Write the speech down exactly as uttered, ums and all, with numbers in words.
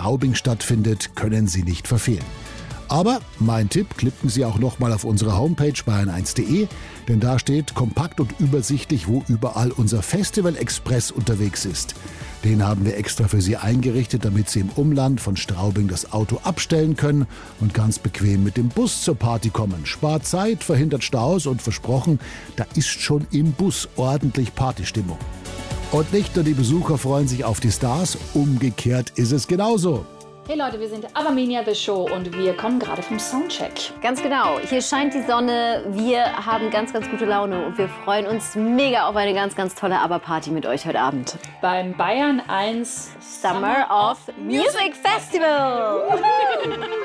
Straubing stattfindet, können Sie nicht verfehlen. Aber mein Tipp, klicken Sie auch noch mal auf unsere Homepage bayern eins punkt de, denn da steht kompakt und übersichtlich, wo überall unser Festival Express unterwegs ist. Den haben wir extra für Sie eingerichtet, damit Sie im Umland von Straubing das Auto abstellen können und ganz bequem mit dem Bus zur Party kommen. Spart Zeit, verhindert Staus und versprochen, da ist schon im Bus ordentlich Partystimmung. Und nicht nur die Besucher freuen sich auf die Stars, umgekehrt ist es genauso. Hey Leute, wir sind Abermania The Show und wir kommen gerade vom Soundcheck. Ganz genau. Hier scheint die Sonne, wir haben ganz, ganz gute Laune und wir freuen uns mega auf eine ganz, ganz tolle Aber-Party mit euch heute Abend. Beim Bayern eins Summer of Music Festival.